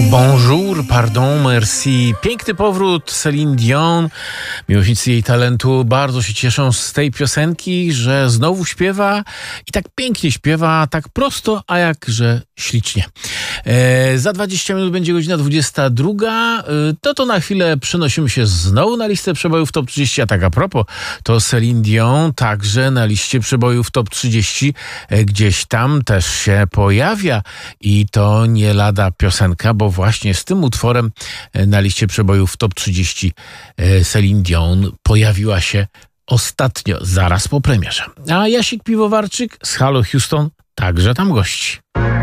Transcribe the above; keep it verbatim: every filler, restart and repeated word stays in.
Bonjour, pardon, merci. Piękny powrót Celine Dion. Miłośnicy jej talentu bardzo się cieszą z tej piosenki, że znowu śpiewa i tak pięknie śpiewa, tak prosto, a jakże ślicznie. E, za dwadzieścia minut będzie godzina dwudziesta druga. E, to to na chwilę przenosimy się znowu na listę przebojów Top trzydzieści, a tak a propos, to Celine Dion także na liście przebojów Top trzydzieści e, gdzieś tam też się pojawia i to nie lada piosenka, bo właśnie z tym utworem na liście przebojów Top trzydzieści Celine Dion pojawiła się ostatnio, zaraz po premierze. A Jasik Piwowarczyk z Halo Houston także tam gości.